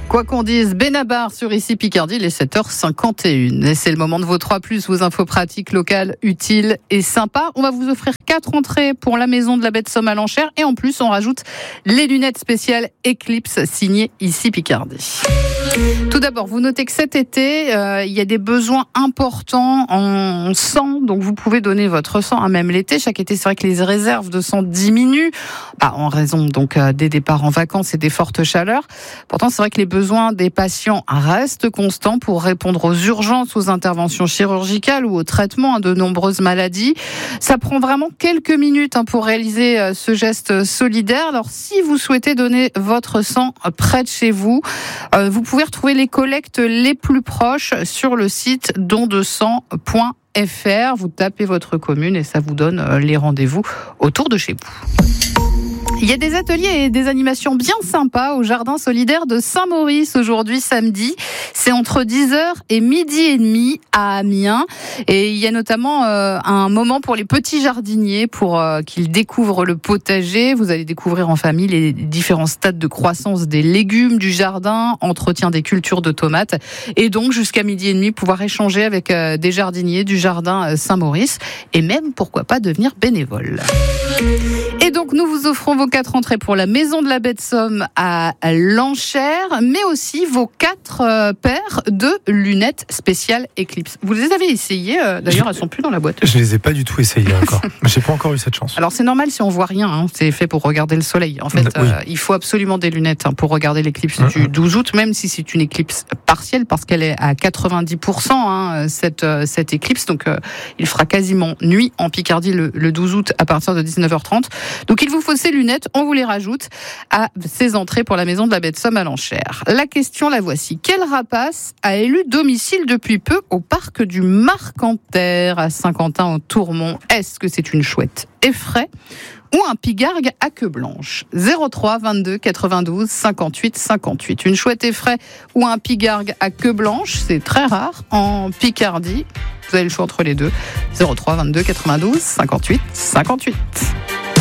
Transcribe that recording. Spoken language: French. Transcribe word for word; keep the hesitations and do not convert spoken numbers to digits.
Quoi qu'on dise, Benabar sur Ici Picardie, il est sept heures cinquante et une. Et c'est le moment de vos trois plus, vos infos pratiques, locales, utiles et sympas. On va vous offrir quatre entrées pour la maison de la Baie de Somme à l'enchère. Et en plus, on rajoute les lunettes spéciales Eclipse signées Ici Picardie. Tout d'abord, vous notez que cet été, euh, il y a des besoins importants en sang. Donc, vous pouvez donner votre sang, hein, même l'été. Chaque été, c'est vrai que les réserves de sang diminuent, bah, en raison donc euh, des départs en vacances et des fortes chaleurs. Pourtant, c'est vrai que les besoins des patients restent constants pour répondre aux urgences, aux interventions chirurgicales ou au traitement hein, de nombreuses maladies. Ça prend vraiment quelques minutes hein, pour réaliser euh, ce geste solidaire. Alors, si vous souhaitez donner votre sang près de chez vous, euh, vous pouvez retrouver les collectes les plus proches sur le site don de sang point f r. Vous tapez votre commune et ça vous donne les rendez-vous autour de chez vous. Il y a des ateliers et des animations bien sympas au Jardin solidaire de Saint-Maurice aujourd'hui samedi. C'est entre dix heures et midi et demi à Amiens. Et il y a notamment euh, un moment pour les petits jardiniers pour euh, qu'ils découvrent le potager. Vous allez découvrir en famille les différents stades de croissance des légumes du jardin, entretien des cultures de tomates. Et donc jusqu'à midi et demi pouvoir échanger avec euh, des jardiniers du Jardin Saint-Maurice et même pourquoi pas devenir bénévole. Et donc nous vous offrons vos quatre entrées pour la maison de la Baie de Somme à l'enchère, mais aussi vos quatre euh, paires de lunettes spéciales Eclipse. Vous les avez essayées, euh, d'ailleurs je, elles sont plus dans la boîte. Je les ai pas du tout essayées encore. J'ai pas encore eu cette chance. Alors c'est normal si on voit rien, hein. C'est fait pour regarder le soleil. En fait, oui. euh, il faut absolument des lunettes hein, pour regarder l'éclipse mmh. du douze août, même si c'est une éclipse partielle, parce qu'elle est à quatre-vingt-dix pour cent hein, cette, euh, cette éclipse. Donc euh, il fera quasiment nuit en Picardie le, le douze août à partir de dix-neuf heures trente. Donc il vous faut ces lunettes, on vous les rajoute à ces entrées pour la maison de la Baie de Somme à l'enchère. La question, la voici. Quel rapace a élu domicile depuis peu au parc du Marcanterre à Saint-Quentin-en-Tourmont? Est-ce que c'est une chouette effraie ou un pigargue à queue blanche? zéro trois vingt-deux quatre-vingt-douze cinquante-huit cinquante-huit. Une chouette effraie ou un pigargue à queue blanche, c'est très rare en Picardie. Vous avez le choix entre les deux. zéro trois vingt-deux quatre-vingt-douze cinquante-huit cinquante-huit.